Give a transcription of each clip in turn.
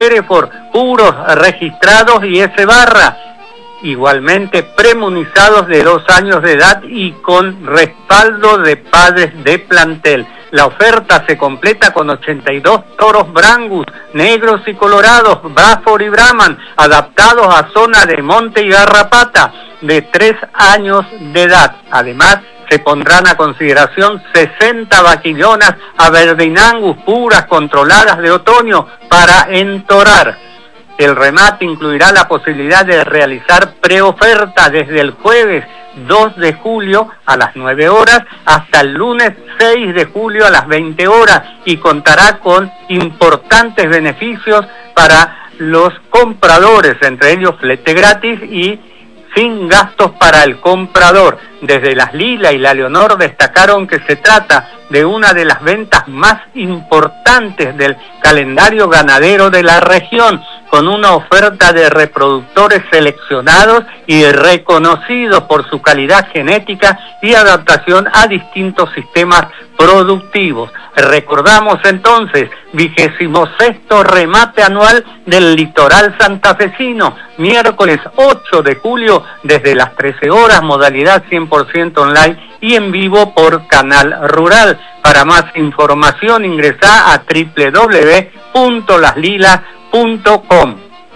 Hereford, puros registrados y S barra, igualmente premunizados de 2 años de edad y con respaldo de padres de plantel. La oferta se completa con 82 toros Brangus, negros y colorados, Braford y Brahman, adaptados a zona de monte y garrapata, de 3 años de edad. Además, se pondrán a consideración 60 vaquillonas Aberdeen Angus puras controladas de otoño para entorar. El remate incluirá la posibilidad de realizar preoferta desde el jueves 2 de julio a las 9 horas hasta el lunes 6 de julio a las 20 horas y contará con importantes beneficios para los compradores, entre ellos flete gratis y sin gastos para el comprador. Desde Las Lilas y La Leonor destacaron que se trata de una de las ventas más importantes del calendario ganadero de la región, con una oferta de reproductores seleccionados y reconocidos por su calidad genética y adaptación a distintos sistemas productivos. Recordamos entonces, 26º remate anual del litoral santafesino, miércoles 8 de julio desde las 13 horas, modalidad 100% online y en vivo por Canal Rural. Para más información ingresá a www.laslilas.com.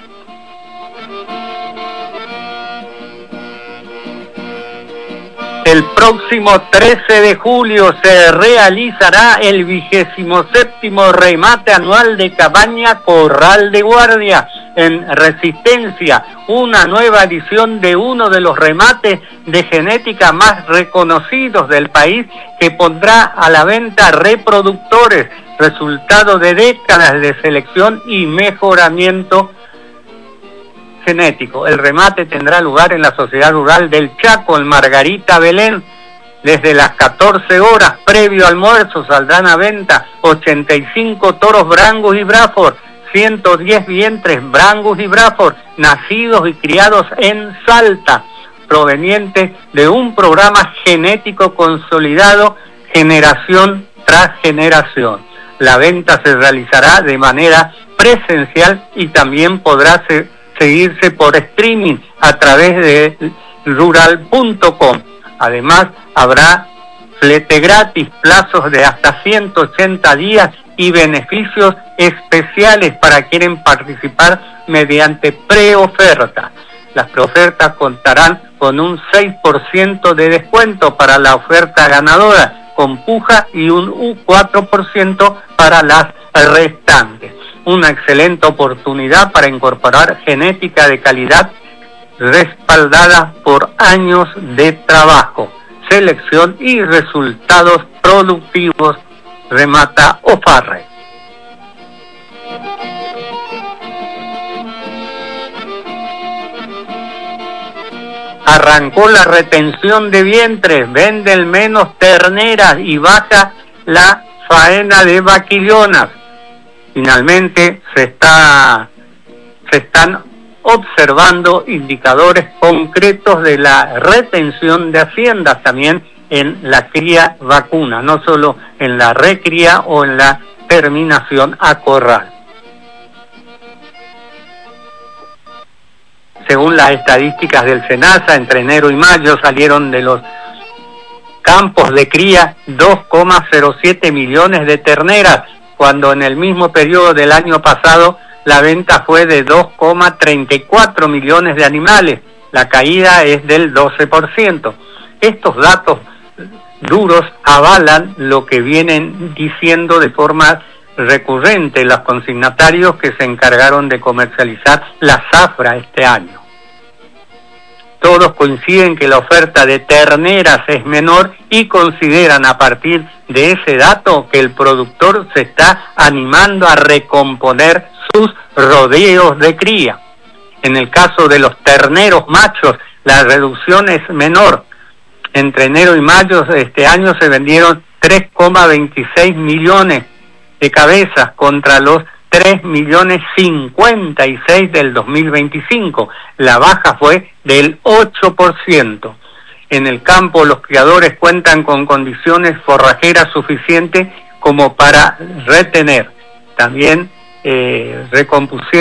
El próximo 13 de julio se realizará el 27º remate anual de Cabaña Corral de Guardia en Resistencia, una nueva edición de uno de los remates de genética más reconocidos del país que pondrá a la venta reproductores, resultado de décadas de selección y mejoramiento genético. El remate tendrá lugar en la Sociedad Rural del Chaco, en Margarita Belén. Desde las 14 horas, previo almuerzo, saldrán a venta 85 toros Brangus y Braford, 110 vientres Brangus y Braford, nacidos y criados en Salta, provenientes de un programa genético consolidado generación tras generación. La venta se realizará de manera presencial y también podrá seguirse por streaming a través de rural.com. Además, habrá flete gratis, plazos de hasta 180 días y beneficios especiales para quienes participar mediante preoferta. Las preofertas contarán con un 6% de descuento para la oferta ganadora, con puja, y un 4% para las restantes. Una excelente oportunidad para incorporar genética de calidad respaldada por años de trabajo, selección y resultados productivos, remata Ofarre. Arrancó la retención de vientres, venden menos terneras y baja la faena de vaquillonas. Finalmente se están observando indicadores concretos de la retención de haciendas también en la cría vacuna, no solo en la recría o en la terminación a corral. Según las estadísticas del SENASA, entre enero y mayo salieron de los campos de cría 2,07 millones de terneras, cuando en el mismo periodo del año pasado la venta fue de 2,34 millones de animales. La caída es del 12%. Estos datos duros avalan lo que vienen diciendo de forma recurrente los consignatarios que se encargaron de comercializar la zafra este año. Todos coinciden que la oferta de terneras es menor y consideran a partir de ese dato que el productor se está animando a recomponer sus rodeos de cría. En el caso de los terneros machos, la reducción es menor. Entre enero y mayo de este año se vendieron 3,26 millones de cabezas contra los 3.056.000 del 2025. La baja fue del 8%. En el campo, los criadores cuentan con condiciones forrajeras suficientes como para retener. También recompusieron